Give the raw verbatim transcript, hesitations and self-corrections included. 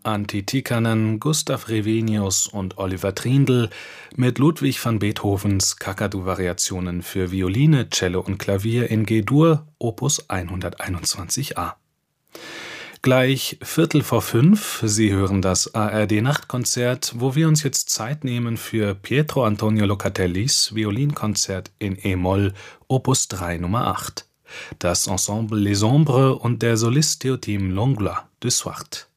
Antti Tikkanen, Gustav Revenius und Oliver Triendl mit Ludwig van Beethovens Kakadu-Variationen für Violine, Cello und Klavier in G-Dur, Opus hunderteinundzwanzig a. Gleich Viertel vor fünf, Sie hören das A R D-Nachtkonzert, wo wir uns jetzt Zeit nehmen für Pietro Antonio Locatellis Violinkonzert in e-Moll, Opus drei Nummer acht. Das Ensemble Les Ombres und der Solist Théotime Langlois de Swart.